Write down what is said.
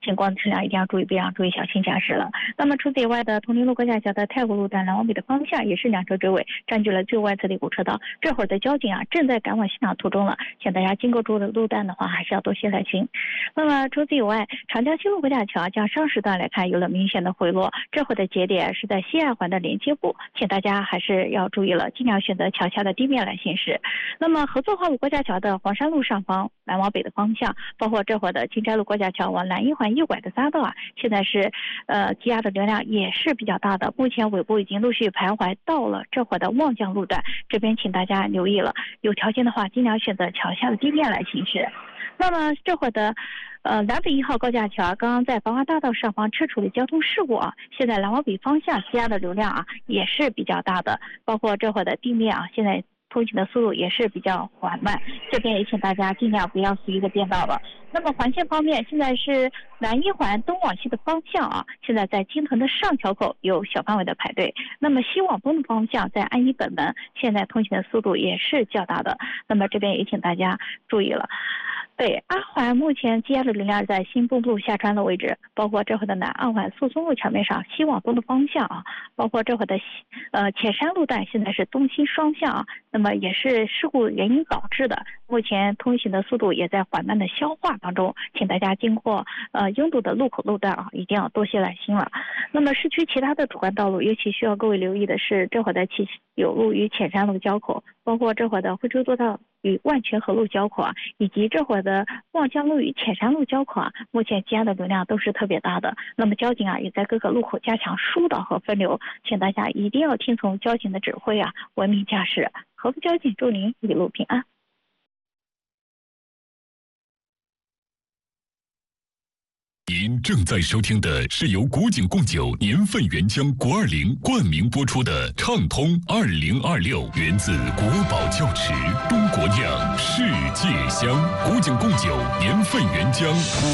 情况的车辆一定要注意避让，注意小心驾驶了。那么除此以外的铜陵路高架桥的太湖路段来往北的方向也是两车追尾，占据了最外侧的一股车道。这会儿的交警啊正在赶往现场途中了，请大家经过这的路段的话还是要多些耐心。那么除此以外，长江西路高架桥将上时段来看有了明显的回落，这会儿的节点是在西二环的连接部，请大家还是要注意了，尽量选择桥下的地面来行驶。那么合作化路高架桥的黄山路上方来往北的方向，包括这会儿的金寨路高架桥往南一环右拐的匝道啊，现在是积压的流量也是比较大的，目前尾部已经陆续徘徊到了这会儿的望江路段，这边请大家留意了，有条件的话尽量选择桥下的地面来行驶。那么这会儿的南北1号高架桥刚刚在繁华大道上方车处理交通事故啊，现在来往北方向积压的流量啊也是比较大的，包括这会儿的地面啊，现在通行的速度也是比较缓慢，这边也请大家尽量不要随意的变道了。那么环线方面，现在是南一环东往西的方向啊，现在在金屯的上桥口有小范围的排队。那么西往东的方向，在安一本门，现在通行的速度也是较大的。那么这边也请大家注意了。北二环目前积压的流量在新蚌埠下穿的位置，包括这会的南二环宿松路桥面上西往东的方向啊，包括这会的浅山路段现在是东西双向啊，那么也是事故原因导致的，目前通行的速度也在缓慢的消化当中，请大家经过拥堵的路口路段啊，一定要多些耐心了。那么市区其他的主干道路，尤其需要各位留意的是这会的七九路与浅山路交口，包括这会的惠州多道与万泉河路交口啊，以及这会的望江路与浅山路交口啊，目前积压的流量都是特别大的。那么交警啊也在各个路口加强疏导和分流，请大家一定要听从交警的指挥啊，文明驾驶。合福交警祝您一路平安。 您正在收听的是由古井贡酒年份原浆国20冠名播出的畅通2026，源自国宝窖池，中国酿，世界香。古井贡酒年份原浆。